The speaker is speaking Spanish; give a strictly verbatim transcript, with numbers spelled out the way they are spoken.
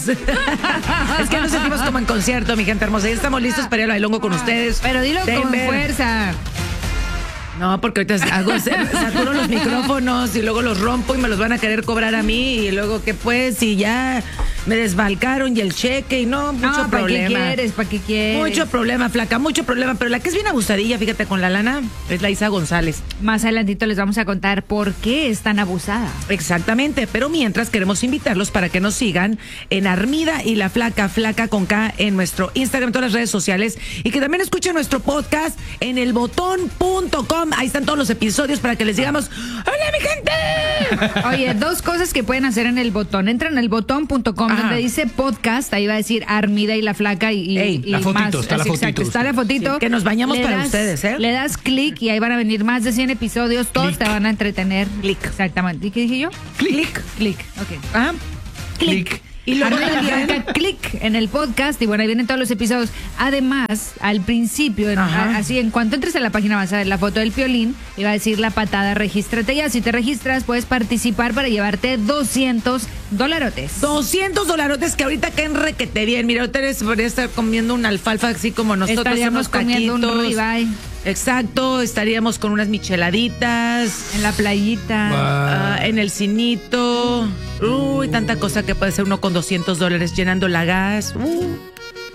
es que nos sentimos como en concierto, mi gente hermosa. Ya estamos listos para ir al bailongo con ustedes. Pero dilo con Denver. fuerza. No, porque ahorita hago, saturo los micrófonos y luego los rompo y me los van a querer cobrar a mí y luego que pues y ya me desbalcaron y el cheque y no, mucho No, ¿para problema. qué quieres? ¿Para qué quieres? Mucho problema, flaca, mucho problema, pero la que es bien abusadilla, fíjate, con la lana, es la Isa González. Más adelantito les vamos a contar por qué es tan abusada. Exactamente, pero mientras queremos invitarlos para que nos sigan en Armida y la Flaca, Flaca con K en nuestro Instagram, en todas las redes sociales y que también escuchen nuestro podcast en el botón punto com. Ahí están todos los episodios para que les digamos, ¡hola mi gente! Oye, dos cosas que pueden hacer en el botón. Entran en el botón punto com Ajá. donde dice podcast, ahí va a decir Armida y la Flaca y, y, Ey, y la fotito, más. está la Así, exacto, fotito. está la fotito. Sí, que nos bañamos Le para das- ustedes, ¿eh? Le das clic y ahí van a venir más de cien episodios, todos Clic. te van a entretener. Clic. Exactamente. ¿Y qué dije yo? Clic. Clic. Ok. Ah, Clic. Y luego Armida y la también- Flaca, clic en el podcast y bueno, ahí vienen todos los episodios. Además, al principio, en- Ajá. a- así en cuanto entres a la página vas a ver la foto del Piolín y va a decir la patada, regístrate ya. Si te registras, puedes participar para llevarte doscientos dolarotes. doscientos dolarotes que ahorita caen requete bien. Mira, ustedes podrían estar comiendo una alfalfa así como nosotros. Estaríamos unos comiendo un taquitos. ribeye Exacto, estaríamos con unas micheladitas. en la playita. Ah, en el cinito. Uy, tanta cosa que puede ser uno con doscientos dólares llenando la gas. Uh.